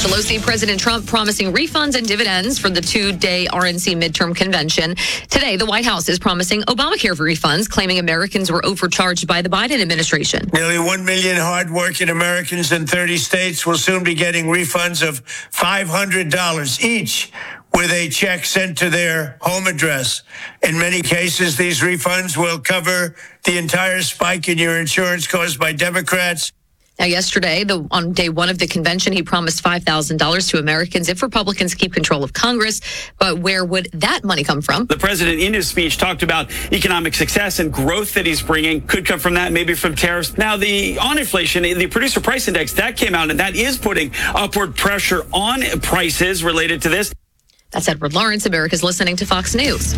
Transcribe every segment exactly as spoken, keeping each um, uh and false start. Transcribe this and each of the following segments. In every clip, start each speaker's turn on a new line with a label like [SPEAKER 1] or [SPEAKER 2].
[SPEAKER 1] Pelosi, President Trump promising refunds and dividends for the two-day R N C midterm convention. Today, the White House is promising Obamacare refunds, claiming Americans were overcharged by the Biden administration.
[SPEAKER 2] Nearly one million hardworking Americans in thirty states will soon be getting refunds of five hundred dollars each, with a check sent to their home address. In many cases, these refunds will cover the entire spike in your insurance caused by Democrats.
[SPEAKER 1] Now, yesterday, the, on day one of the convention, he promised five thousand dollars to Americans if Republicans keep control of Congress. But where would that money come from?
[SPEAKER 3] The president, in his speech, talked about economic success and growth that he's bringing. Could come from that, maybe from tariffs. Now, the on inflation, the producer price index, that came out, and that is putting upward pressure on prices related to this.
[SPEAKER 1] That's Edward Lawrence. America's listening to Fox News.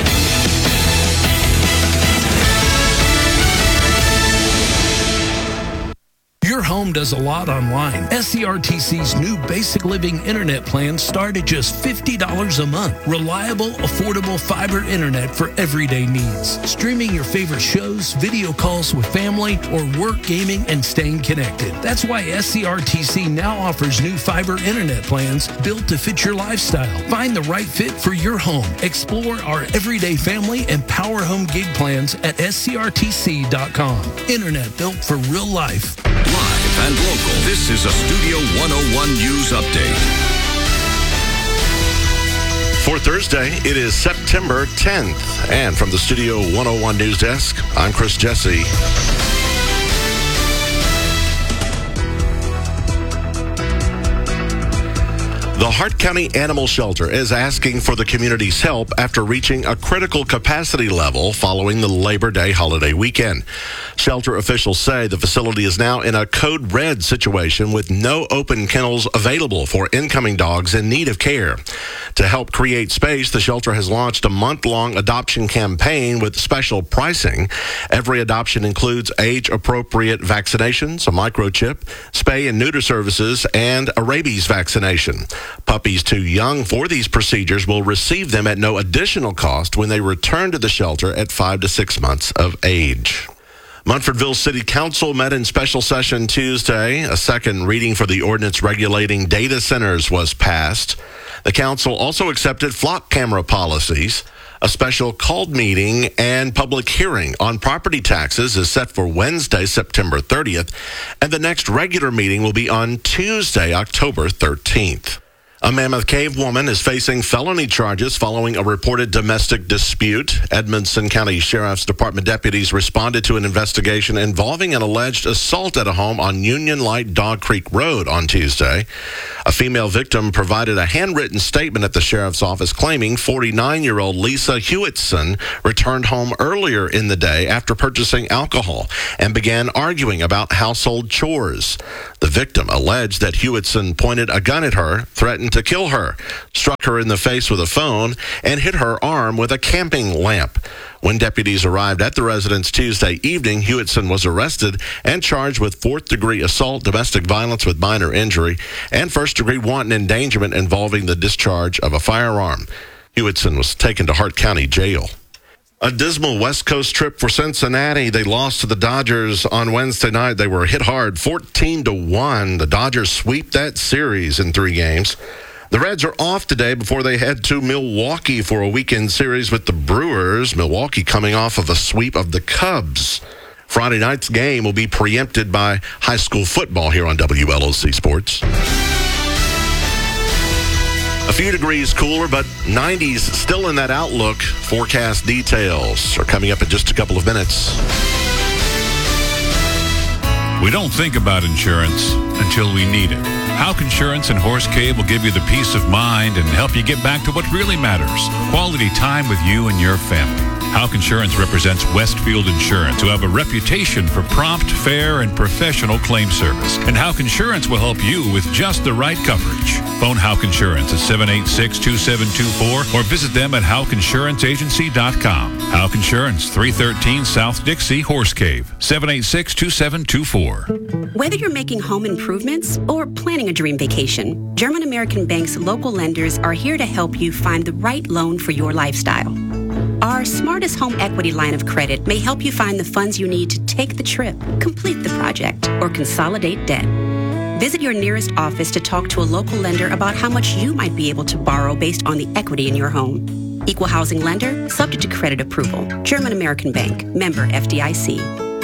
[SPEAKER 4] Your home does a lot online. S C R T C's new Basic Living Internet plans start at just fifty dollars a month. Reliable, affordable fiber internet for everyday needs. Streaming your favorite shows, video calls with family, or work, gaming, and staying connected. That's why S C R T C now offers new fiber internet plans built to fit your lifestyle. Find the right fit for your home. Explore our everyday family and power home gig plans at S C R T C dot com. Internet built for real life.
[SPEAKER 5] Live and local, this is a Studio one oh one News Update.
[SPEAKER 6] For Thursday, it is September tenth. And from the Studio one oh one News Desk, I'm Chris Jesse. The Hart County Animal Shelter is asking for the community's help after reaching a critical capacity level following the Labor Day holiday weekend. Shelter officials say the facility is now in a code red situation with no open kennels available for incoming dogs in need of care. To help create space, the shelter has launched a month-long adoption campaign with special pricing. Every adoption includes age-appropriate vaccinations, a microchip, spay and neuter services, and a rabies vaccination. Puppies too young for these procedures will receive them at no additional cost when they return to the shelter at five to six months of age. Munfordville City Council met in special session Tuesday. A second reading for the ordinance regulating data centers was passed. The council also accepted flock camera policies. A special called meeting and public hearing on property taxes is set for Wednesday, September thirtieth, and the next regular meeting will be on Tuesday, October thirteenth. A Mammoth Cave woman is facing felony charges following a reported domestic dispute. Edmonson County Sheriff's Department deputies responded to an investigation involving an alleged assault at a home on Union Light Dog Creek Road on Tuesday. A female victim provided a handwritten statement at the sheriff's office claiming forty-nine-year-old Lisa Hewitson returned home earlier in the day after purchasing alcohol and began arguing about household chores. The victim alleged that Hewitson pointed a gun at her, threatened to kill her, struck her in the face with a phone, and hit her arm with a camping lamp. When deputies arrived at the residence Tuesday evening, Hewitson was arrested and charged with fourth-degree assault, domestic violence with minor injury, and first-degree wanton endangerment involving the discharge of a firearm. Hewitson was taken to Hart County Jail. A dismal West Coast trip for Cincinnati. They lost to the Dodgers on Wednesday night. They were hit hard, fourteen to one. The Dodgers sweep that series in three games. The Reds are off today before they head to Milwaukee for a weekend series with the Brewers. Milwaukee coming off of a sweep of the Cubs. Friday night's game will be preempted by high school football here on W L O C Sports. A few degrees cooler, but nineties still in that outlook. Forecast details are coming up in just a couple of minutes.
[SPEAKER 7] We don't think about insurance until we need it. Houck Insurance and Horse Cave will give you the peace of mind and help you get back to what really matters. Quality time with you and your family. Houck Insurance represents Westfield Insurance, who have a reputation for prompt, fair, and professional claim service. And Houck Insurance will help you with just the right coverage. Phone Houck Insurance at seven eight six, two seven two four or visit them at houck insurance agency dot com. Houck Insurance, three thirteen South Dixie, Horse Cave, seven eight six, two seven two four.
[SPEAKER 8] Whether you're making home improvements or planning a dream vacation, German American Bank's local lenders are here to help you find the right loan for your lifestyle. Our Smartest Home Equity line of credit may help you find the funds you need to take the trip, complete the project, or consolidate debt. Visit your nearest office to talk to a local lender about how much you might be able to borrow based on the equity in your home. Equal housing lender, subject to credit approval. German American Bank, member F D I C.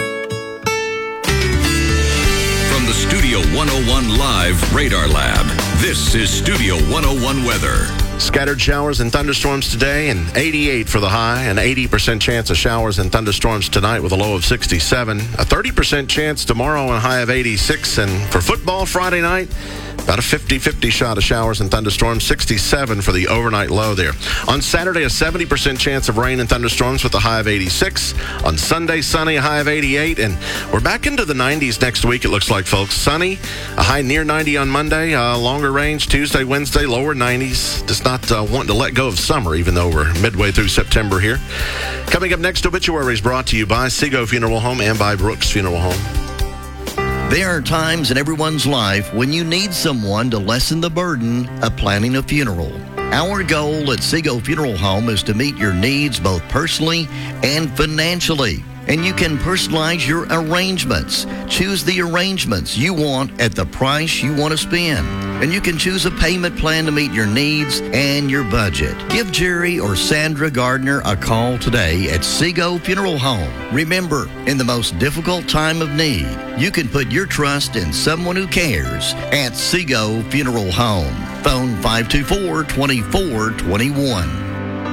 [SPEAKER 5] From the Studio one oh one Live Radar Lab, this is Studio one oh one Weather.
[SPEAKER 6] Scattered showers and thunderstorms today, and eighty-eight for the high, an eighty percent chance of showers and thunderstorms tonight with a low of sixty-seven, a thirty percent chance tomorrow and a high of eighty-six, and for football Friday night, about a fifty-fifty shot of showers and thunderstorms, sixty-seven for the overnight low there. On Saturday, a seventy percent chance of rain and thunderstorms with a high of eighty-six. On Sunday, sunny, a high of eighty-eight. And we're back into the nineties next week, it looks like, folks. Sunny, a high near ninety on Monday, uh, longer range Tuesday, Wednesday, lower nineties. Just not uh, wanting to let go of summer, even though we're midway through September here. Coming up next, obituaries brought to you by Seago Funeral Home and by Brooks Funeral Home.
[SPEAKER 9] There are times in everyone's life when you need someone to lessen the burden of planning a funeral. Our goal at Seago Funeral Home is to meet your needs both personally and financially. And you can personalize your arrangements. Choose the arrangements you want at the price you want to spend. And you can choose a payment plan to meet your needs and your budget. Give Jerry or Sandra Gardner a call today at Seago Funeral Home. Remember, in the most difficult time of need, you can put your trust in someone who cares at Seago Funeral Home. Phone five two four, two four two one.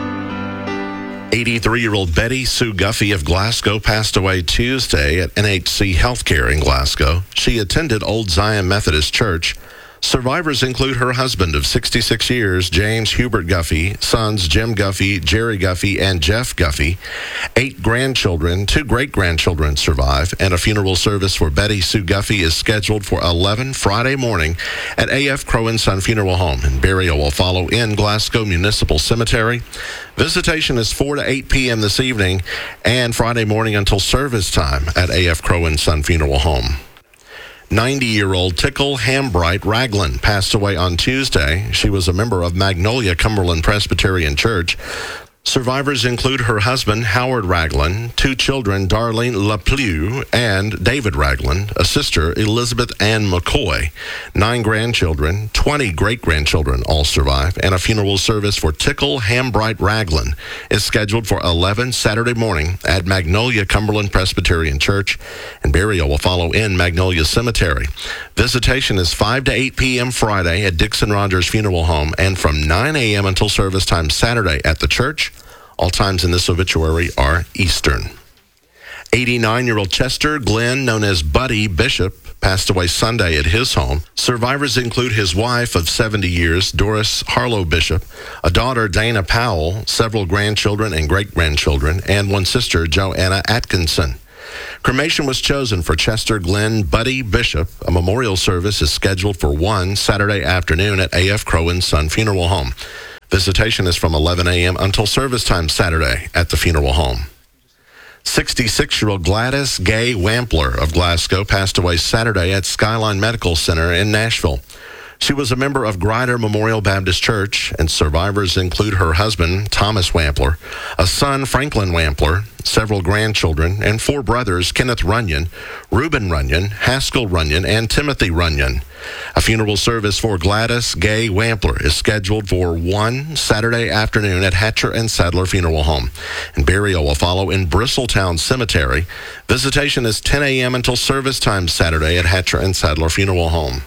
[SPEAKER 6] eighty-three-year-old Betty Sue Guffey of Glasgow passed away Tuesday at N H C Healthcare in Glasgow. She attended Old Zion Methodist Church. Survivors include her husband of sixty-six years, James Hubert Guffey, sons Jim Guffey, Jerry Guffey, and Jeff Guffey. Eight grandchildren, two great-grandchildren survive, and a funeral service for Betty Sue Guffey is scheduled for eleven Friday morning at A F Crow and Son Funeral Home, and burial will follow in Glasgow Municipal Cemetery. Visitation is four to eight p.m. this evening and Friday morning until service time at A F Crow and Son Funeral Home. ninety-year-old Tickle Hambright Ragland passed away on Tuesday. She was a member of Magnolia Cumberland Presbyterian Church. Survivors include her husband, Howard Ragland, two children, Darlene LaPlue and David Ragland, a sister, Elizabeth Ann McCoy, nine grandchildren, twenty great-grandchildren all survive, and a funeral service for Tickle Hambright Ragland is scheduled for eleven Saturday morning at Magnolia Cumberland Presbyterian Church, and burial will follow in Magnolia Cemetery. Visitation is five to eight p.m. Friday at Dixon Rogers Funeral Home, and from nine a.m. until service time Saturday at the church. All times in this obituary are Eastern. eighty-nine-year-old Chester Glenn, known as Buddy Bishop, passed away Sunday at his home. Survivors include his wife of seventy years, Doris Harlow Bishop, a daughter, Dana Powell, several grandchildren and great-grandchildren, and one sister, Joanna Atkinson. Cremation was chosen for Chester Glenn Buddy Bishop. A memorial service is scheduled for one Saturday afternoon at A F Crow and Son Funeral Home. Visitation is from eleven a.m. until service time Saturday at the funeral home. sixty-six-year-old Gladys Gay Wampler of Glasgow passed away Saturday at Skyline Medical Center in Nashville. She was a member of Grider Memorial Baptist Church, and survivors include her husband, Thomas Wampler, a son, Franklin Wampler, several grandchildren, and four brothers, Kenneth Runyon, Reuben Runyon, Haskell Runyon, and Timothy Runyon. A funeral service for Gladys Gay Wampler is scheduled for one Saturday afternoon at Hatcher and Sadler Funeral Home, and burial will follow in Bristletown Cemetery. Visitation is ten a.m. until service time Saturday at Hatcher and Sadler Funeral Home.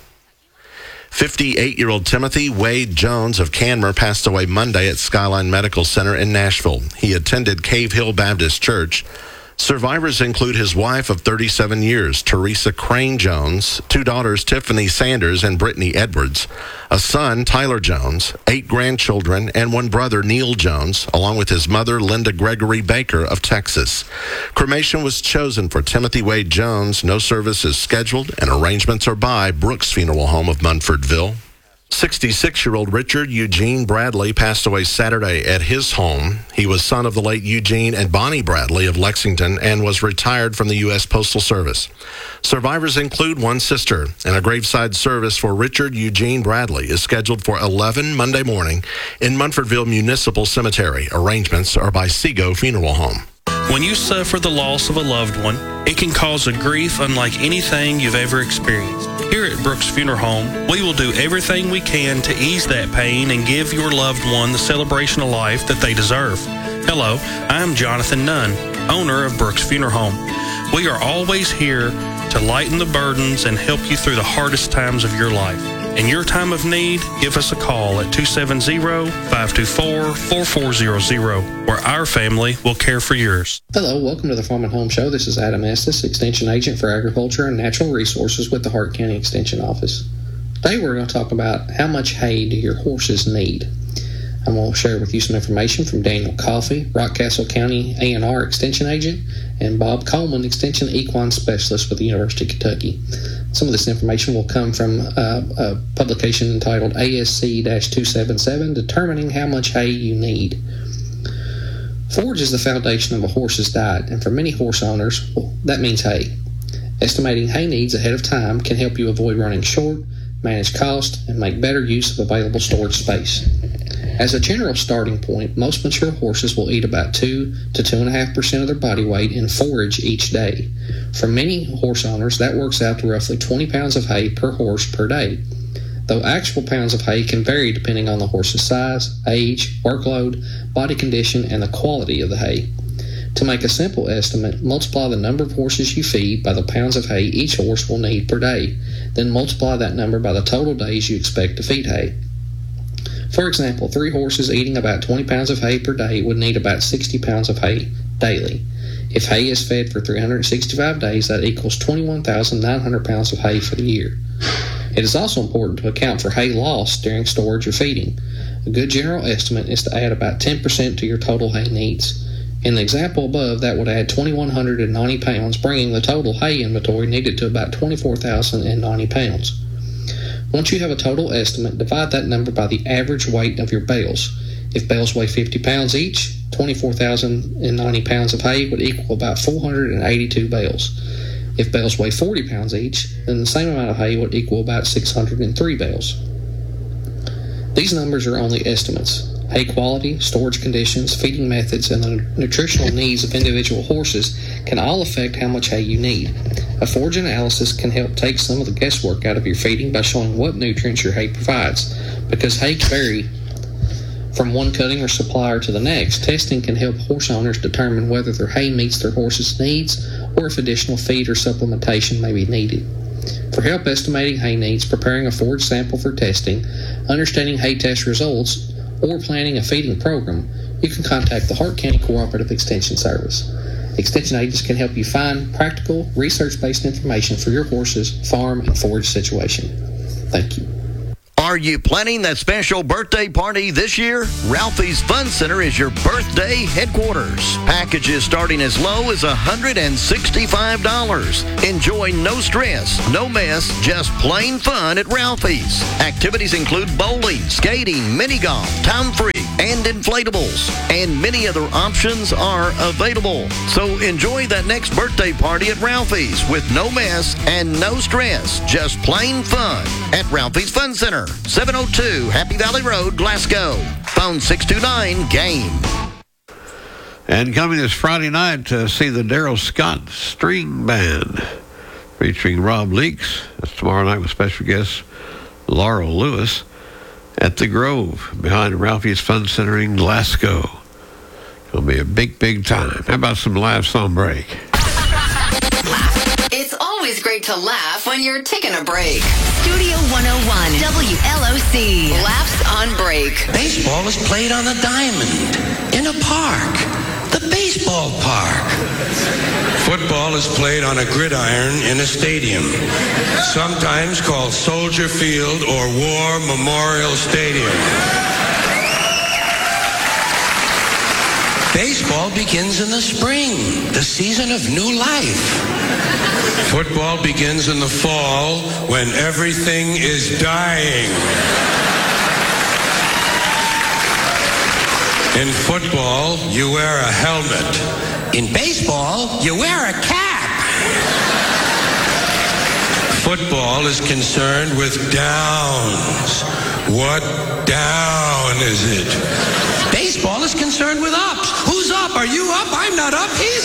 [SPEAKER 6] fifty-eight-year-old Timothy Wade Jones of Canmer passed away Monday at Skyline Medical Center in Nashville. He attended Cave Hill Baptist Church. Survivors include his wife of thirty-seven years, Teresa Crane Jones, two daughters, Tiffany Sanders and Brittany Edwards, a son, Tyler Jones, eight grandchildren, and one brother, Neil Jones, along with his mother, Linda Gregory Baker of Texas. Cremation was chosen for Timothy Wade Jones. No service is scheduled, and arrangements are by Brooks Funeral Home of Munfordville. sixty-six-year-old Richard Eugene Bradley passed away Saturday at his home. He was son of the late Eugene and Bonnie Bradley of Lexington and was retired from the U S Postal Service. Survivors include one sister, and a graveside service for Richard Eugene Bradley is scheduled for eleven Monday morning in Munfordville Municipal Cemetery. Arrangements are by Seago Funeral Home.
[SPEAKER 10] When you suffer the loss of a loved one, it can cause a grief unlike anything you've ever experienced. Here at Brooks Funeral Home, we will do everything we can to ease that pain and give your loved one the celebration of life that they deserve. Hello, I'm Jonathan Nunn, owner of Brooks Funeral Home. We are always here to lighten the burdens and help you through the hardest times of your life. In your time of need, give us a call at two seven zero, five two four, four four zero zero, where our family will care for yours.
[SPEAKER 11] Hello, welcome to the Farm and Home Show. This is Adam Estes, Extension Agent for Agriculture and Natural Resources with the Hart County Extension Office. Today we're going to talk about how much hay do your horses need. I'm going to share with you some information from Daniel Coffey, Rockcastle County A and R Extension Agent, and Bob Coleman, Extension Equine Specialist with the University of Kentucky. Some of this information will come from uh, a publication entitled A S C two seventy-seven, Determining How Much Hay You Need. Forage is the foundation of a horse's diet, and for many horse owners, well, that means hay. Estimating hay needs ahead of time can help you avoid running short, manage cost, and make better use of available storage space. As a general starting point, most mature horses will eat about two to two point five percent of their body weight in forage each day. For many horse owners, that works out to roughly twenty pounds of hay per horse per day, though actual pounds of hay can vary depending on the horse's size, age, workload, body condition, and the quality of the hay. To make a simple estimate, multiply the number of horses you feed by the pounds of hay each horse will need per day, then multiply that number by the total days you expect to feed hay. For example, three horses eating about twenty pounds of hay per day would need about sixty pounds of hay daily. If hay is fed for three hundred sixty-five days, that equals twenty-one thousand nine hundred pounds of hay for the year. It is also important to account for hay loss during storage or feeding. A good general estimate is to add about ten percent to your total hay needs. In the example above, that would add two thousand one hundred ninety pounds, bringing the total hay inventory needed to about twenty-four thousand ninety pounds. Once you have a total estimate, divide that number by the average weight of your bales. If bales weigh fifty pounds each, twenty-four thousand ninety pounds of hay would equal about four hundred eighty-two bales. If bales weigh forty pounds each, then the same amount of hay would equal about six hundred three bales. These numbers are only estimates. Hay quality, storage conditions, feeding methods, and the nutritional needs of individual horses can all affect how much hay you need. A forage analysis can help take some of the guesswork out of your feeding by showing what nutrients your hay provides. Because hay can vary from one cutting or supplier to the next, testing can help horse owners determine whether their hay meets their horse's needs or if additional feed or supplementation may be needed. For help estimating hay needs, preparing a forage sample for testing, understanding hay test results, or planning a feeding program, you can contact the Hart County Cooperative Extension Service. Extension agents can help you find practical, research-based information for your horse's farm and forage situation. Thank you.
[SPEAKER 9] Are you planning that special birthday party this year? Ralphie's Fun Center is your birthday headquarters. Packages starting as low as one hundred sixty-five dollars. Enjoy no stress, no mess, just plain fun at Ralphie's. Activities include bowling, skating, mini golf, time free, and inflatables. And many other options are available. So enjoy that next birthday party at Ralphie's with no mess and no stress, just plain fun at Ralphie's Fun Center. seven oh two Happy Valley Road, Glasgow. Phone six two nine, GAME.
[SPEAKER 12] And coming this Friday night to see the Darrell Scott String Band featuring Rob Leaks. That's tomorrow night with special guest Laurel Lewis at the Grove behind Ralphie's Fun Center in Glasgow. It'll be a big, big time. How about some laughs on break?
[SPEAKER 13] It's always great to laugh when you're taking a break. Studio one oh one, W L O C. Laughs on break.
[SPEAKER 14] Baseball is played on the diamond, in a park, the baseball park. Football is played on a gridiron in a stadium, sometimes called Soldier Field or War Memorial Stadium. Baseball begins in the spring, the season of new life. Football begins in the fall when everything is dying. In football, you wear a helmet. In baseball, you wear a cap. Football is concerned with downs. What down is it? Baseball is concerned with ups. Who's up? Are you up? I'm not up. He's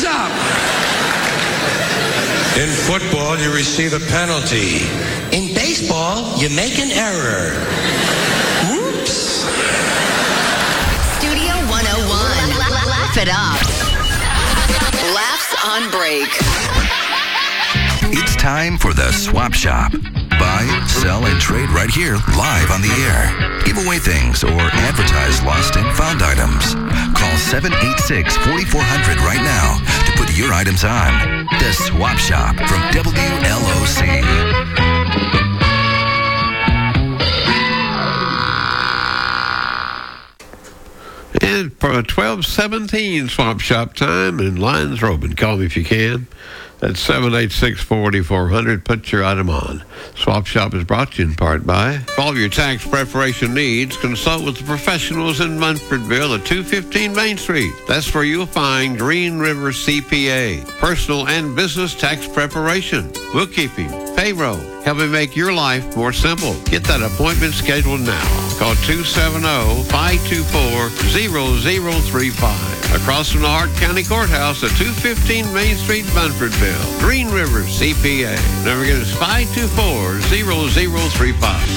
[SPEAKER 14] In football, you receive a penalty. In baseball, you make an error. Whoops.
[SPEAKER 13] Studio one oh one. La- laugh it up. Laughs on break.
[SPEAKER 15] It's time for the Swap Shop. Buy, sell, and trade right here live on the air. Give away things or advertise lost and found items. Call seven eight six, four four zero zero right now to put your items on. The Swap Shop from W L O C.
[SPEAKER 12] And for twelve seventeen Swap Shop time, and lines are open. Call me if you can. That's seven eight six, four four zero zero. Put your item on. Swap Shop is brought to you in part by... For all of your tax preparation needs, consult with the professionals in Munfordville at two fifteen Main Street. That's where you'll find Green River C P A. Personal and business tax preparation, bookkeeping, payroll, helping make your life more simple. Get that appointment scheduled now. Call two seven zero, five two four, zero zero three five. Across from the Hart County Courthouse at two fifteen Main Street, Munfordville. Green River C P A. Never get us five two four, zero zero three five.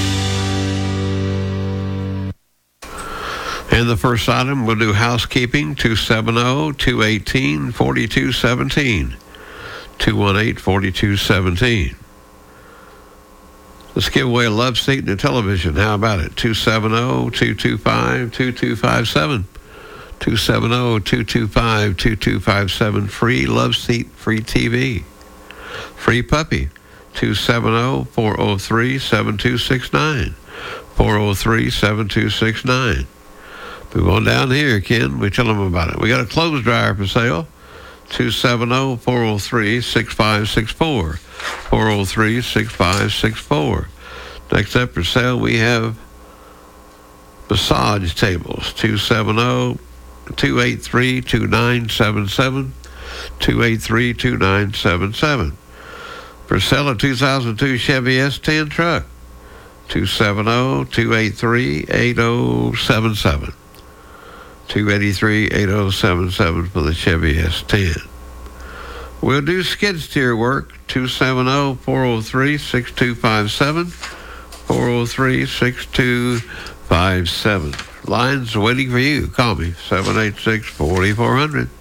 [SPEAKER 12] And the first item, we'll do housekeeping, two seven zero, two one eight, four two one seven. two one eight, four two one seven. Let's give away a love seat and a television. How about it? two seven zero, two two five, two two five seven. two seven zero, two two five, two two five seven. Free love seat, free T V. Free puppy. two seven zero, four zero three, seven two six nine. four zero three, seven two six nine. Move on down here, Ken. We tell them about it. We got a clothes dryer for sale. two seven zero, four zero three, six five six four. four zero three, six five six four. Next up for sale, we have massage tables. two seven zero, two eight three, two nine seven seven. two eight three, two nine seven seven. For sale, a two thousand two Chevy S ten truck. two seven zero, two eight three, eight zero seven seven. two eight three, eight zero seven seven for the Chevy S ten. We'll do skid steer work. two seven zero, four zero three, six two five seven. four zero three, six two five seven. Lines waiting for you. Call me, seven eight six, four four zero zero.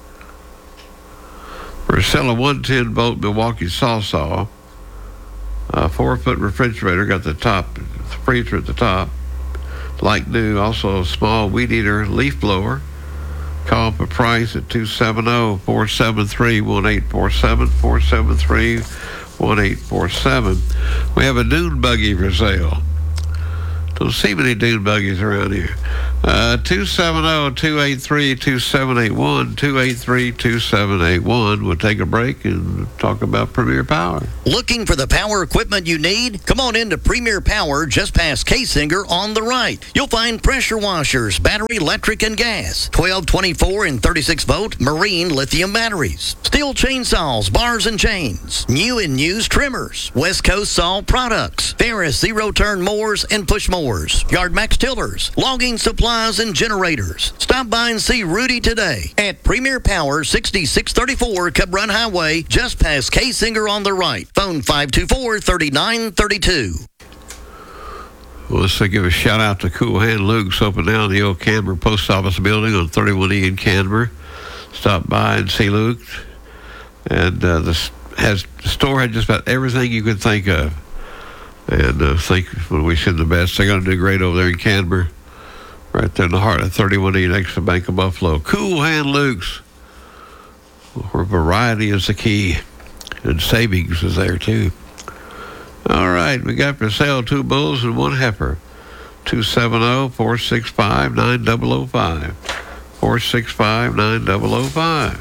[SPEAKER 12] For sale, a one ten volt Milwaukee saw saw. A four-foot refrigerator, got the top, the freezer at the top. Like new, also a small weed eater leaf blower. Call for price at two seven zero, four seven three, one eight four seven, four seven three, one eight four seven. We have a dune buggy for sale. Don't see many dune buggies around here. Uh, two seven zero, two eight three, two seven eight one, two eight three, two seven eight one. We'll take a break and talk about Premier Power.
[SPEAKER 9] Looking for the power equipment you need? Come on into Premier Power just past K-Singer on the right. You'll find pressure washers, battery, electric, and gas, twelve, twenty-four, and thirty-six volt marine lithium batteries, steel chainsaws, bars and chains, new and used trimmers, West Coast Saw products, Ferris zero-turn mowers and push mowers, Yard Max tillers, logging supplies, and generators. Stop by and see Rudy today at Premier Power, sixty-six thirty-four Cub Run Highway, just past K-Singer on the right. Phone five two four, three nine three two.
[SPEAKER 12] Well, let's give a shout out to Cool Hand Luke's open down the old Canberra Post Office building on thirty-one E in Canberra. Stop by and see Luke. And uh, the, has, the store had just about everything you could think of. And I uh, think when we send the best, they're going to do great over there in Canberra. Right there in the heart of thirty-one E next to Bank of Buffalo. Cool Hand Luke's, where variety is the key. And savings is there too. All right, we got for sale two bulls and one heifer. two seven zero, four six five, nine zero zero five. four six five, nine zero zero five.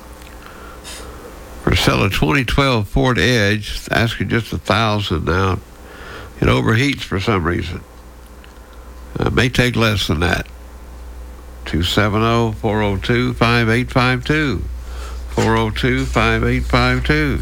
[SPEAKER 12] For sale a twenty twelve Ford Edge, asking just a thousand now. It overheats for some reason. Uh, may take less than that. two seven zero, four zero two, five eight five two. four zero two, five eight five two.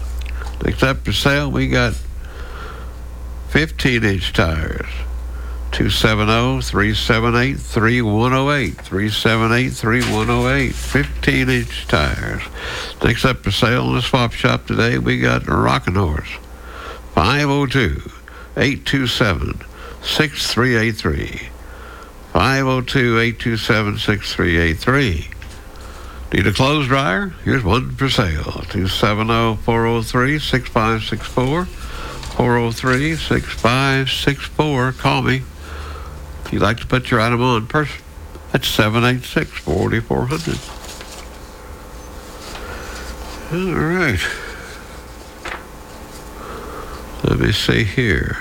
[SPEAKER 12] Next up for sale, we got fifteen inch tires. two seven zero, three seven eight, three one zero eight. three seven eight, three one zero eight. fifteen-inch tires. Next up for sale in the swap shop today, we got Rockin' Horse. five oh two, eight two seven, six three eight three. five oh two, eight two seven, six three eight three. Need a clothes dryer? Here's one for sale. two seven zero, four oh three, six five six four. four oh three, six five six four. Call me if you'd like to put your item on person. That's seven eight six, four four zero zero. All right. Let me see here.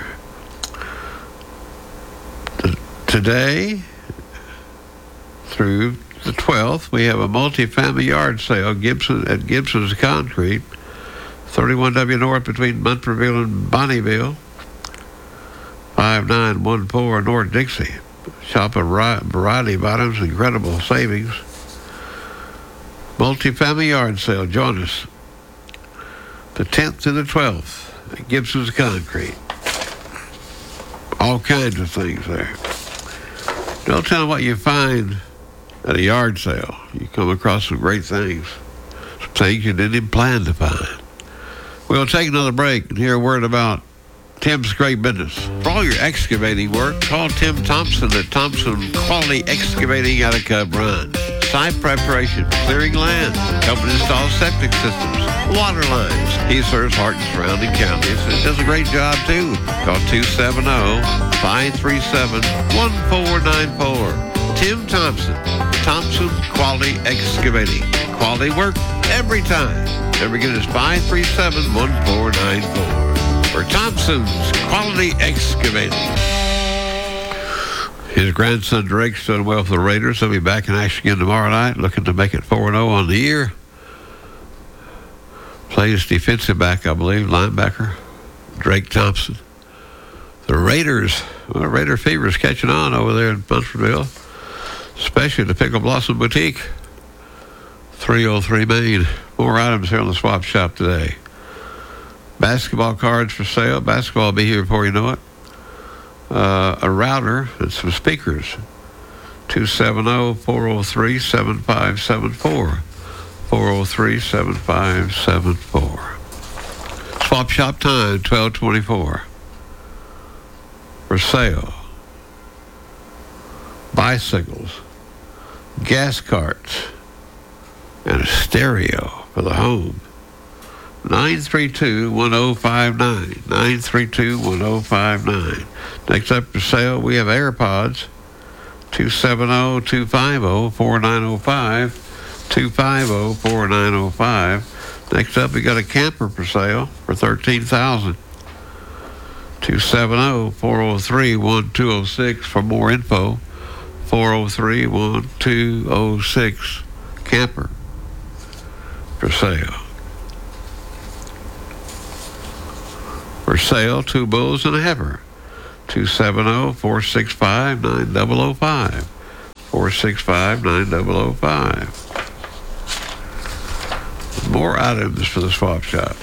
[SPEAKER 12] T- today, through the twelfth, we have a multi-family yard sale Gibson at Gibson's Concrete, thirty-one W North between Munfordville and Bonnieville, five nine one four North Dixie. Shop a variety of items, incredible savings. Multi-family yard sale. Join us the tenth to the twelfth at Gibson's Concrete. All kinds of things there. Don't tell them what you find at a yard sale. You come across some great things. Some things you didn't even plan to find. We'll take another break and hear a word about Tim's Great Business. For all your excavating work, call Tim Thompson at Thompson Quality Excavating out of Cub Run. Site preparation, clearing land, helping install septic systems, water lines. He serves Hart and surrounding counties and does a great job too. Call two seven zero, five three seven, one four nine four. Tim Thompson, Thompson Quality Excavating. Quality work every time. Never get us five three seven, one four nine four. For Thompson's Quality Excavating. His grandson Drake's doing well for the Raiders. He'll be back in action again tomorrow night, looking to make it four and oh on the year. Plays defensive back, I believe, linebacker, Drake Thompson. The Raiders, well, Raider fever is catching on over there in Munfordville, especially the Pickle Blossom Boutique, three oh three Main. More items here on the swap shop today. Basketball cards for sale. Basketball will be here before you know it. Uh, a router and some speakers. two seven zero, four oh three, seven five seven four. four oh three, seven five seven four. Swap shop time, twelve twenty-four. For sale. Bicycles. Gas carts. And a stereo for the home. nine three two, one oh five nine. nine three two, one oh five nine. Next up for sale, we have AirPods. two seven zero, two five zero, four nine zero five. two five zero, four nine zero five. Next up, we got a camper for sale for thirteen thousand dollars. two seven zero, four oh three, one two oh six for more info. four oh three, one two oh six. Camper for sale. For sale, two bulls and a heifer. two seven zero, four six five, nine zero zero five. four six five, nine zero zero five. More items for the swap shop.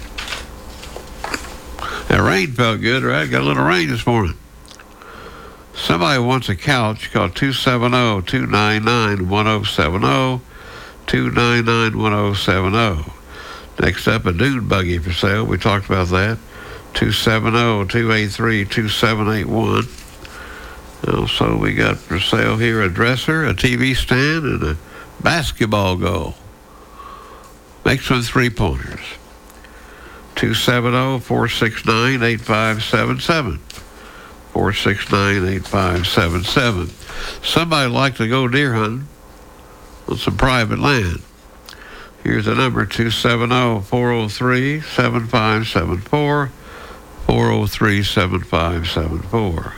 [SPEAKER 12] That rain felt good, right? Got a little rain this morning. Somebody wants a couch. Call two seven zero, two nine nine, one oh seven oh. two nine nine, one oh seven oh. Next up, a dune buggy for sale. We talked about that. two seven zero, two eight three, two seven eight one. Also, we got for sale here a dresser, a T V stand, and a basketball goal. Make some three-pointers. two seven zero, four six nine, eight five seven seven. four six nine, eight five seven seven. Somebody would like to go deer hunting on some private land. Here's the number, two seven zero, four oh three, seven five seven four. four oh three, seven five seven four.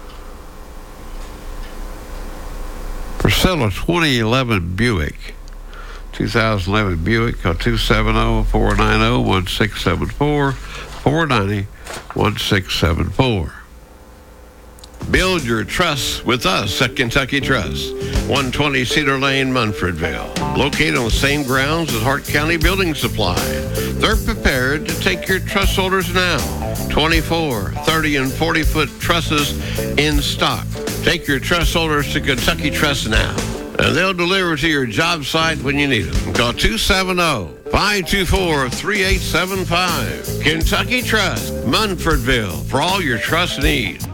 [SPEAKER 12] For sale, a twenty eleven Buick. two thousand eleven Buick, call two seven zero, four nine zero, one six seven four. four nine zero, one six seven four.
[SPEAKER 16] Build your trust with us at Kentucky Trust, one twenty Cedar Lane, Munfordville. Located on the same grounds as Hart County Building Supply. They're prepared to take your truss orders now. twenty-four, thirty, and forty foot trusses in stock. Take your truss holders to Kentucky Truss now, and they'll deliver to your job site when you need them. Call two seven zero, five two four, three eight seven five. Kentucky Truss, Munfordville, for all your truss needs.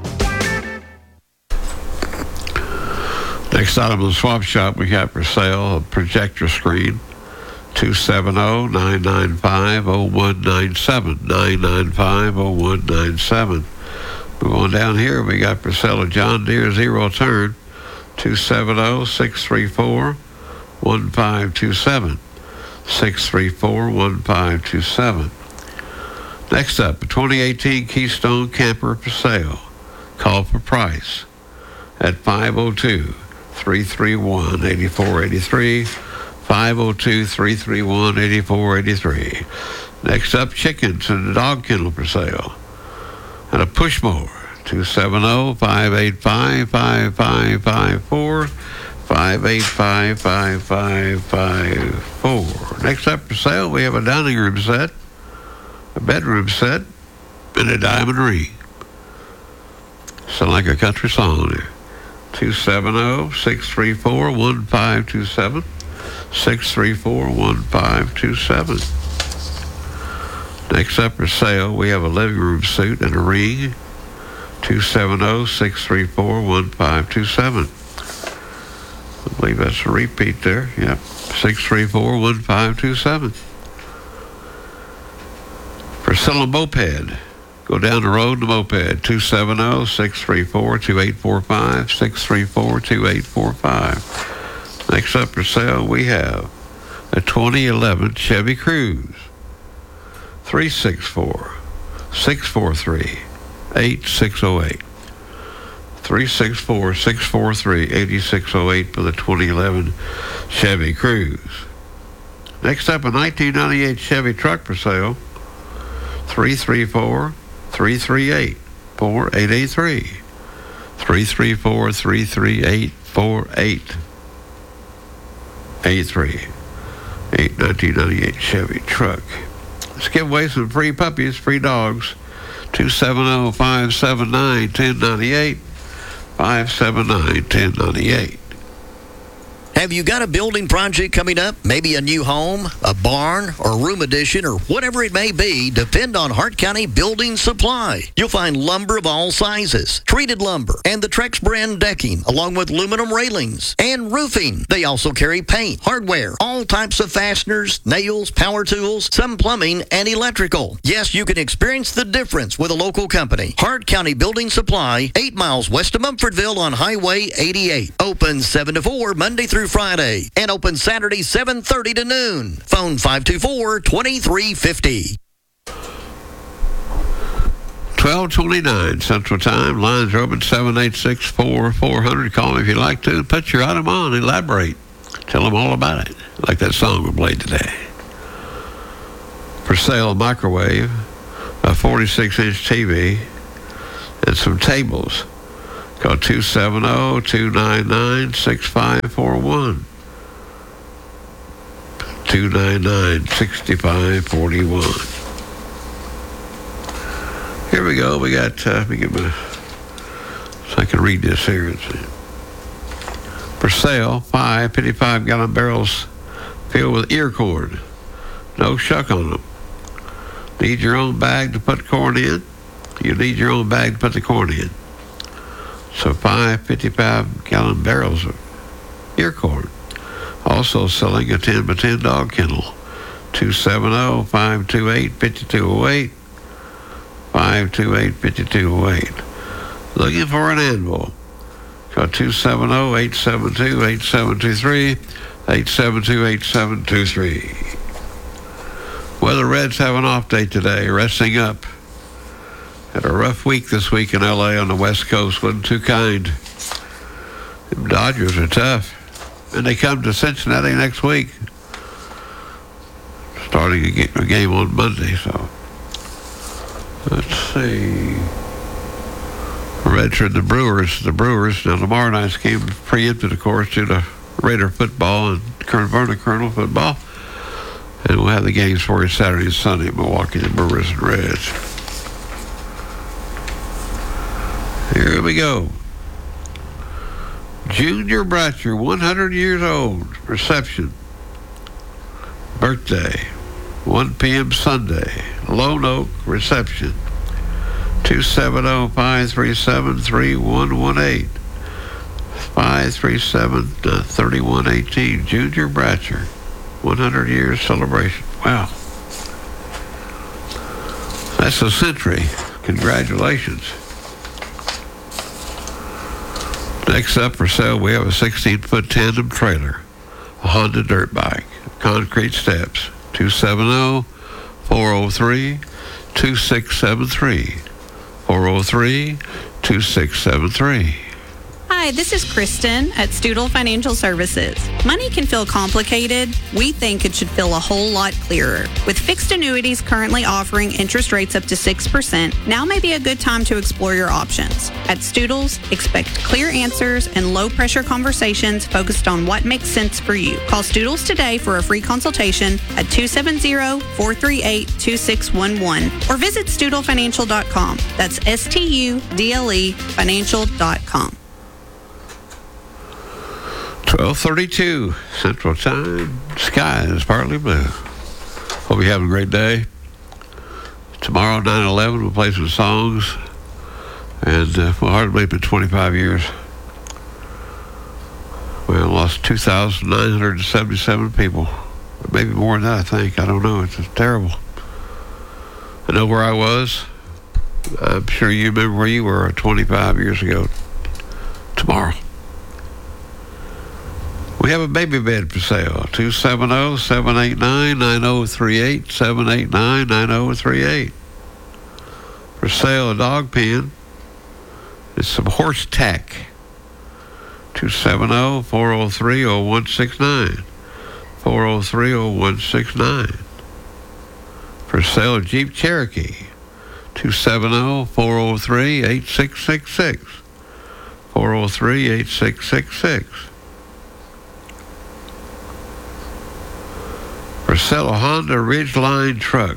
[SPEAKER 12] Next item on the swap shop we have for sale a projector screen. two seven zero, nine nine five, zero one nine seven. nine nine five, zero one nine seven. Move on down here. We got for sale a John Deere Zero Turn. two seven zero, six three four, one five two seven. six three four, one five two seven. Next up, a twenty eighteen Keystone Camper for sale. Call for price at five oh two, three three one, eight four eight three. five oh two, three three one, eight four eight three. Next up, chickens and a dog kennel for sale. And a push mower, two seven zero, five eight five, five five five four, five eight five, five five five four. Next up for sale, we have a dining room set, a bedroom set, and a diamond ring. Sound like a country song there. two seven zero, six three four, one five two seven. six three four, one five two seven. Next up for sale, we have a living room suite and a ring. two seven zero, six three four, one five two seven. I believe that's a repeat there. Yep. six three four, one five two seven. For sale a moped, go down the road in the moped. two seven zero, six three four, two eight four five. six three four, two eight four five. Next up for sale, we have a twenty eleven Chevy Cruze. three six four, six four three, eight six oh eight. three six four, six four three, eight six oh eight for the twenty eleven Chevy Cruze. Next up, a nineteen ninety-eight Chevy truck for sale. three three four, three three eight, four eight eight three. three three four, three three eight, four eight eight three. eight nineteen ninety-eight Chevy truck. Let's give away some free puppies, free dogs. two seven zero, five seven nine, one zero nine eight. five seven nine, one zero nine eight.
[SPEAKER 9] Have you got a building project coming up? Maybe a new home, a barn, or room addition, or whatever it may be, depend on Hart County Building Supply. You'll find lumber of all sizes, treated lumber, and the Trex brand decking, along with aluminum railings and roofing. They also carry paint, hardware, all types of fasteners, nails, power tools, some plumbing, and electrical. Yes, you can experience the difference with a local company. Hart County Building Supply, eight miles west of Mumfordville on Highway eighty-eight. Open seven to four, Monday through Friday, and open Saturday seven thirty to noon. Phone five two four, two three five zero.
[SPEAKER 12] twelve twenty-nine Central Time. Lines are open seven eight six, four four zero zero. Call me if you'd like to. Put your item on. Elaborate. Tell them all about it. Like that song we played today. For sale, microwave, a forty-six inch T V, and some tables. Call two seven zero, two nine nine, six five four one. two nine nine, six five four one. Here we go. We got, uh, let me get my, so I can read this here. It's, for sale, five fifty-five gallon barrels filled with ear cord. No shuck on them. Need your own bag to put corn in? You need your own bag to put the corn in. So five fifty-five gallon barrels of ear cord. Also selling a ten by ten dog kennel. two seven zero, five two eight, five two zero eight. five two eight, five two zero eight. Looking for an anvil. Call two seven zero, eight seven two, eight seven two three. eight seven two, eight seven two three. Well, the Reds have an off day today, resting up. Had a rough week this week in L A on the West Coast. Wasn't too kind. The Dodgers are tough. And they come to Cincinnati next week. Starting a game on Monday, so. Let's see. Reds are the Brewers. The Brewers. Now, tomorrow night's game preempted, of course, due to Raider football and Vernon Colonel football. And we'll have the games for you Saturday and Sunday. Milwaukee, the Brewers and Reds. Here we go. Junior Bratcher, one hundred years old, reception. Birthday, one p.m. Sunday, Lone Oak reception. two seven zero, five three seven, three one one eight. five three seven, three one one eight. Junior Bratcher, one hundred years celebration. Wow. That's a century. Congratulations. Next up for sale, we have a sixteen-foot tandem trailer, a Honda dirt bike, concrete steps, two seven zero, four zero three, two six seven three, four zero three, two six seven three.
[SPEAKER 17] Hi, this is Kristen at Studel Financial Services. Money can feel complicated. We think it should feel a whole lot clearer. With fixed annuities currently offering interest rates up to six percent, now may be a good time to explore your options. At Studels, expect clear answers and low-pressure conversations focused on what makes sense for you. Call Studels today for a free consultation at two seven zero, four three eight, two six one one or visit studel financial dot com. That's S T U D L E financial dot com.
[SPEAKER 12] twelve thirty-two Central Time. Sky is partly blue. Hope you're having a great day. Tomorrow, nine eleven, we'll play some songs. And uh, well, hard to believe it's been twenty-five years. We lost two thousand nine hundred seventy-seven people. Maybe more than that, I think. I don't know. It's just terrible. I know where I was. I'm sure you remember where you were twenty-five years ago. Tomorrow. We have a baby bed for sale. two seven zero, seven eight nine, nine zero three eight, seven eight nine, nine zero three eight. For sale, a dog pen. It's some horse tack. two seven zero, four zero three, zero one six nine. four zero three, zero one six nine. For sale, a Jeep Cherokee. two seven zero, four zero three, eight six six six. four zero three, eight six six six. For sale, a Honda Ridgeline truck.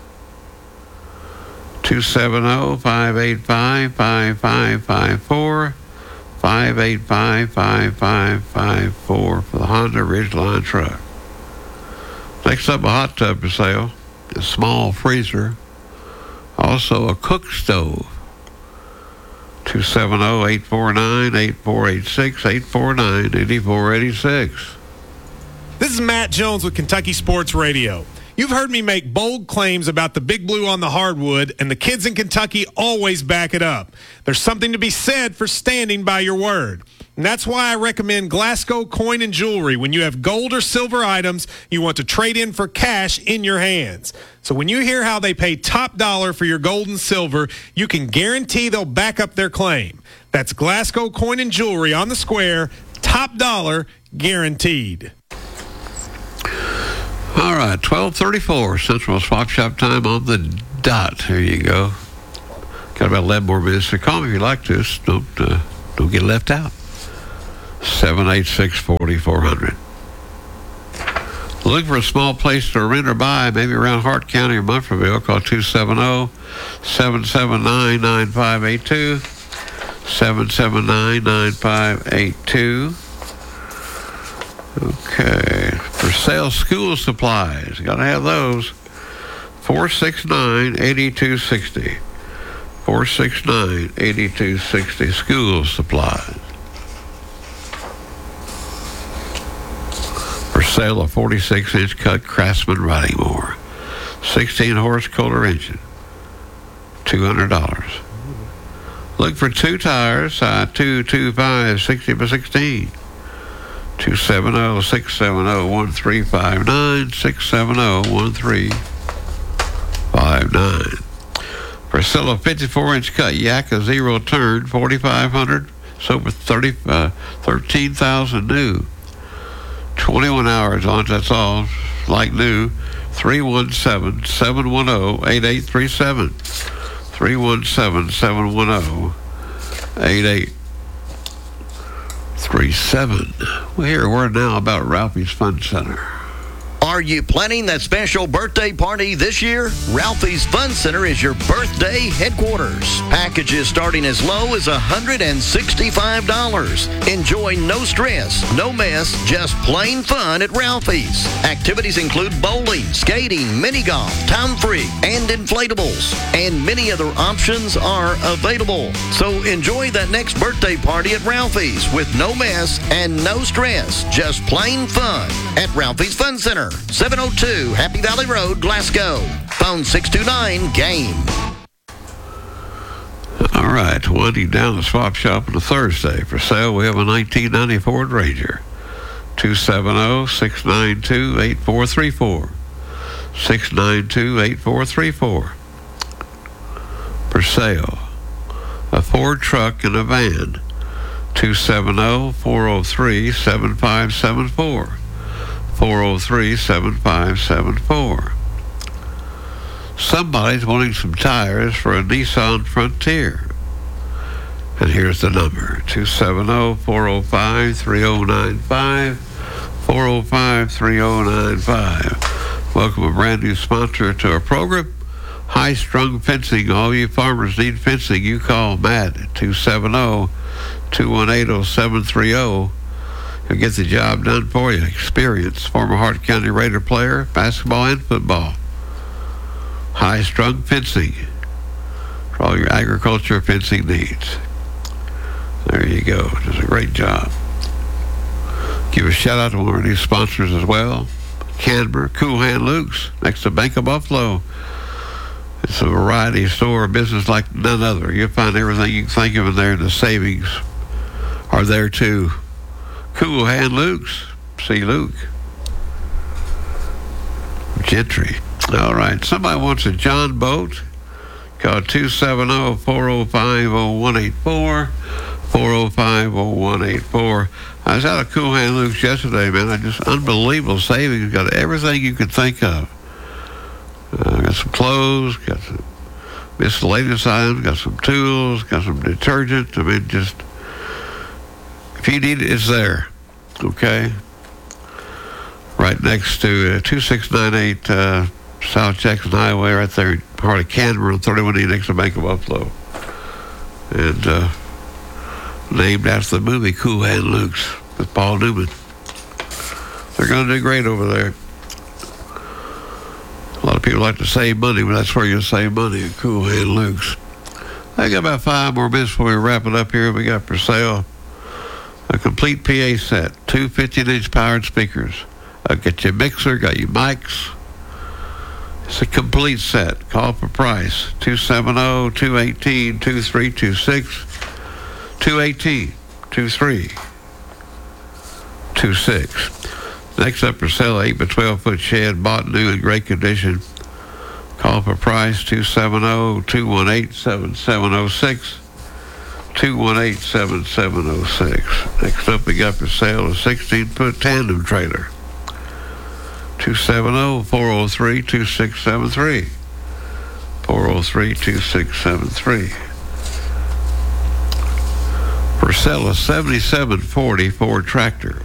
[SPEAKER 12] two seven zero, five eight five, five five five four. five eight five, five five five four for the Honda Ridgeline truck. Next up, a hot tub for sale. A small freezer. Also, a cook stove. two seven zero, eight four nine, eight four eight six, eight four nine, eight four eight six.
[SPEAKER 18] This is Matt Jones with Kentucky Sports Radio. You've heard me make bold claims about the Big Blue on the hardwood, and the kids in Kentucky always back it up. There's something to be said for standing by your word. And that's why I recommend Glasgow Coin and Jewelry when you have gold or silver items you want to trade in for cash in your hands. So when you hear how they pay top dollar for your gold and silver, you can guarantee they'll back up their claim. That's Glasgow Coin and Jewelry on the square, top dollar guaranteed.
[SPEAKER 12] All right, twelve thirty-four Central Swap Shop time on the dot. Here you go. Got about eleven more minutes to call me if you like to. Don't, uh, don't get left out. seven eight six, four four zero zero. Looking for a small place to rent or buy, maybe around Hart County or Munfordville, call two seven zero, seven seven nine, nine five eight two. seven seven nine, nine five eight two. Okay. For sale, school supplies. Got to have those. four six nine, eight two six zero. four six nine, eight two six zero. School supplies. For sale, a forty-six inch cut Craftsman riding mower. sixteen horse Kohler engine. two hundred dollars. Look for two tires, size two two five, sixty by sixteen. two seven zero, six seven zero, one three five nine, six seven zero, one three five nine. For sale, a fifty-four inch cut Yakka zero turn, forty-five hundred, so for thirty, uh, thirteen thousand new. twenty-one hours on it, that's all, like new. three one seven, seven one zero, eight eight three seven. three one seven, seven one zero, eight eight three seven. Well, here, we're now about Ralphie's Fun Center.
[SPEAKER 9] Are you planning that special birthday party this year? Ralphie's Fun Center is your birthday headquarters. Packages starting as low as one hundred sixty-five dollars. Enjoy no stress, no mess, just plain fun at Ralphie's. Activities include bowling, skating, mini golf, time free, and inflatables. And many other options are available. So enjoy that next birthday party at Ralphie's with no mess and no stress, just plain fun at Ralphie's Fun Center, seven oh two Happy Valley Road, Glasgow. Phone six two nine, GAME.
[SPEAKER 12] All right, winding down the swap shop on a Thursday. For sale, we have a nineteen ninety Ford Ranger. two seven zero, six nine two, eight four three four. six nine two, eight four three four. For sale, a Ford truck and a van. two seven zero, four zero three, seven five seven four. four zero three, seven five seven four. Somebody's wanting some tires for a Nissan Frontier. And here's the number, two seven zero, four zero five, three zero nine five, four zero five, three zero nine five. Welcome a brand new sponsor to our program, High Strung Fencing. All you farmers need fencing, you call Matt at two seven zero, two one eight, zero seven three zero. He'll get the job done for you. Experience, former Hart County Raider player, basketball and football. High Strung Fencing for all your agriculture fencing needs. There you go. Does a great job. Give a shout out to one of our new sponsors as well. Canberra, Cool Hand Luke's, next to Bank of Buffalo. It's a variety store, a business like none other. You'll find everything you can think of in there, and the savings are there too. Cool Hand Luke's. See Luke. Gentry. All right. Somebody wants a John boat. Call two seven zero, four zero five, zero one eight four. four zero five, zero one eight four. I was out of Cool Hand Luke's yesterday, man. I just unbelievable savings. Got everything you could think of. Uh, got some clothes, got some miscellaneous items, got some tools, got some detergent. I mean, just if you need it, it's there. Okay? Right next to uh, two six nine eight uh, South Jackson Highway, right there in part of Canberra on thirty-one E next to Bank of Buffalo. And uh, named after the movie Cool Hand Luke's with Paul Newman. They're going to do great over there. A lot of people like to save money, but that's where you save money at Cool Hand Luke's. I got about five more minutes before we wrap it up here. We got for sale a complete P A set, two fifteen-inch powered speakers. I'll get you a mixer, got you mics. It's a complete set. Call for price, two seven zero, two one eight, two three two six, two one eight, two three two six. Next up for sale, eight by twelve foot shed, bought new in great condition. Call for price, two seven zero, two one eight, seven seven zero six, two one eight, seven seven zero six. Next up, we got for sale a sixteen foot tandem trailer. two seven zero, four zero three, two six seven three. four zero three, two six seven three. For sale, a seventy-seven forty Ford tractor.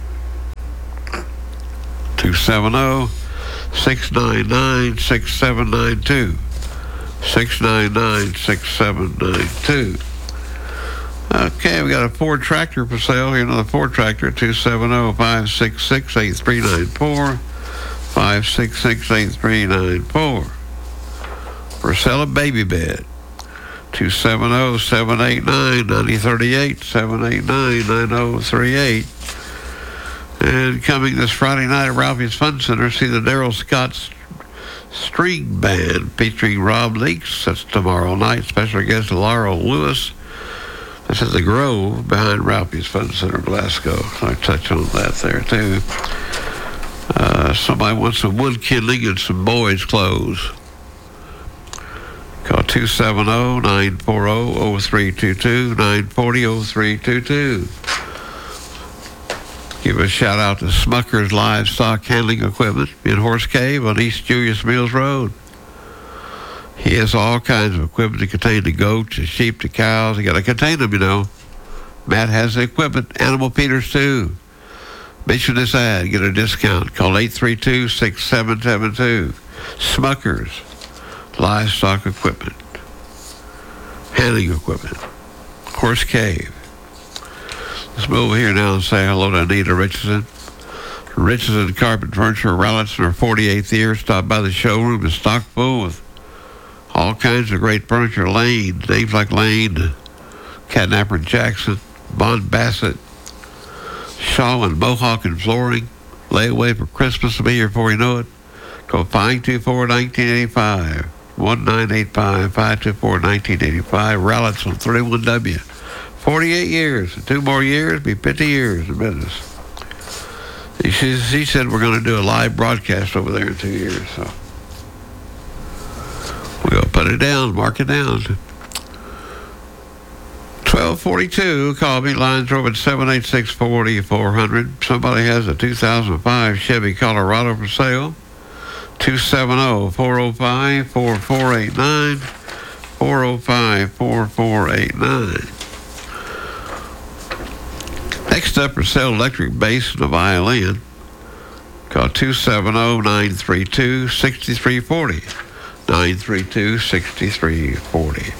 [SPEAKER 12] two seven zero, six nine nine, six seven nine two. six nine nine, six seven nine two. Okay, we got a Ford tractor for sale. Here's another Ford tractor, two seven zero, five six six, eight three nine four. five six six, eight three nine four. For sale, a baby bed. two seven zero, seven eight nine, nine zero three eight, seven eight nine, nine zero three eight. And coming this Friday night at Ralphie's Fun Center, see the Daryl Scott String Band featuring Rob Leaks. That's tomorrow night. Special guest Laurel Lewis. This is the Grove behind Ralphie's Fun Center, Glasgow. So I touch on that there too. Uh, somebody wants some wood kindling and some boys' clothes. Call two seven zero, nine four zero, zero three two two, nine four zero, zero three two two. Give a shout out to Smucker's Livestock Handling Equipment in Horse Cave on East Julius Mills Road. He has all kinds of equipment to contain the goats, the sheep, the cows. You got to contain them, you know. Matt has the equipment, animal feeders too. Mention this ad, get a discount. Call eight three two, six seven seven two. Smuckers, livestock equipment, handling equipment, Horse Cave. Let's move over here now and say hello to Anita Richardson. Richardson Carpet Furniture, Rallets in her forty-eighth year. Stop by the showroom. It's stock full with all kinds of great furniture. Lane, names like Lane, Catnapper and Jackson, Bond Bassett, Shaw and Mohawk and Flooring. Layaway for Christmas will be here before you know it. Call five two four, one nine eight five, one nine eight five, five two four, one nine eight five. Rallets on thirty-one W. forty-eight years. Two more years, be fifty years in business. He, he said we're going to do a live broadcast over there in two years. So we're going to put it down, mark it down. twelve forty-two, call me, lines are open seven eight six, four zero, four hundred. Somebody has a two thousand five Chevy Colorado for sale. two seven zero, four zero five, four four eight nine, four zero five, four four eight nine. Next up are sale electric bass and a violin. Call two seven zero, nine three two, six three four zero. nine three two, six three four zero.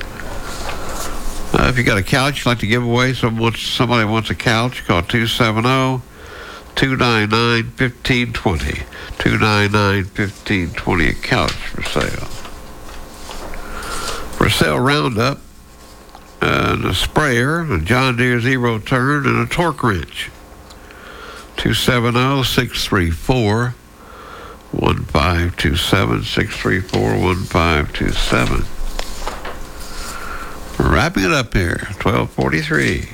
[SPEAKER 12] Uh, if you got a couch you'd like to give away, someone, somebody wants a couch, call two seven zero, two nine nine, one five two zero. two nine nine, one five two zero, a couch for sale. For sale roundup, and a sprayer, a John Deere Zero Turn, and a torque wrench. two seven zero, six three four, one five two seven, six three four, one five two seven. Wrapping it up here, twelve forty-three.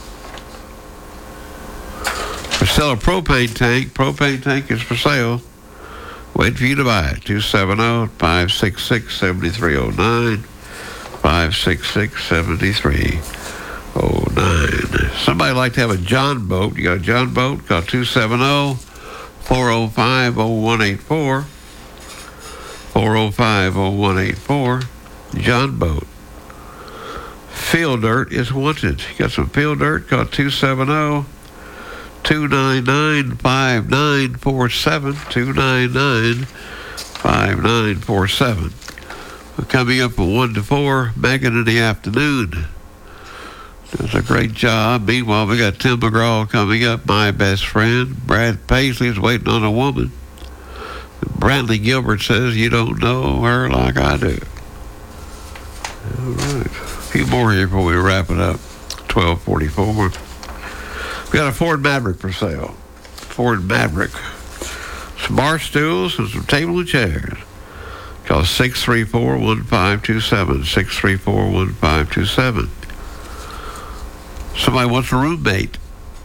[SPEAKER 12] For sale a propane tank. Propane tank is for sale. Wait for you to buy it. two seven zero, five six six, seven three zero nine. five six six, seven three zero nine. Somebody like to have a John boat. You got a John boat? Call two seven zero, four zero five, zero one eight four. four zero five, zero one eight four. John boat. Field dirt is wanted. You got some field dirt? Call two seven zero, two nine nine, five nine four seven. two nine nine, five nine four seven. We're coming up from one to four, Megan in the afternoon. Does a great job. Meanwhile, we got Tim McGraw coming up, my best friend. Brad Paisley's waiting on a woman. Brantley Gilbert says you don't know her like I do. All right. A few more here before we wrap it up. twelve forty-four. We got a Ford Maverick for sale. Ford Maverick. Some bar stools and some table and chairs. Call six three four, one five two seven. six three four, one five two seven. Somebody wants a roommate.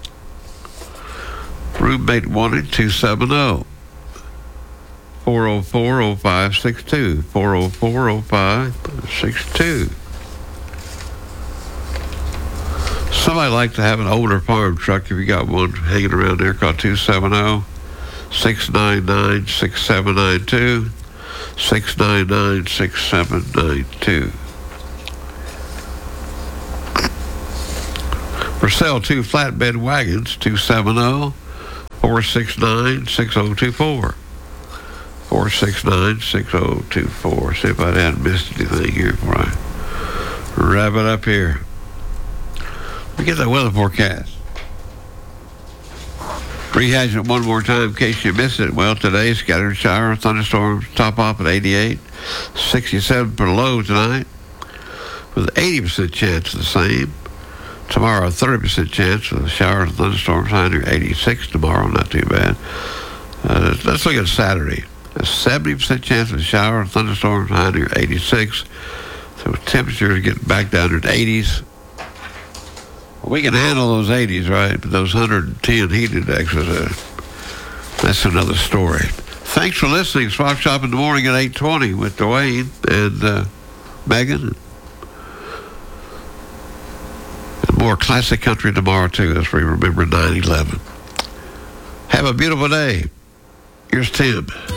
[SPEAKER 12] Roommate wanted, two seven zero, four zero four, zero five six two. four zero four, zero five six two. Somebody like to have an older farm truck. If you got one hanging around there, call two seven zero, six nine nine, six seven nine two. six nine nine, six seven nine two. For sale, two flatbed wagons, two seven zero, four six nine, six zero two four. four six nine, six zero two four. See if I hadn't missed anything here before I wrap it up here. Let me get that weather forecast. Rehash it one more time in case you missed it. Well, today, scattered shower, thunderstorms, top off at eighty-eight. sixty-seven for the low tonight, with eighty percent chance of the same. Tomorrow, thirty percent chance of the showers and thunderstorms, high near eighty-six tomorrow, not too bad. Uh, let's look at Saturday. A seventy percent chance of shower and thunderstorms, high near eighty-six. So temperatures get back down to the eighties. We can handle those eighties, right? But those one hundred ten heat indexes, uh, that's another story. Thanks for listening. Swap Shop in the morning at eight twenty with Dwayne and uh, Megan. And more classic country tomorrow, too, as we remember nine eleven. Have a beautiful day. Here's Tim.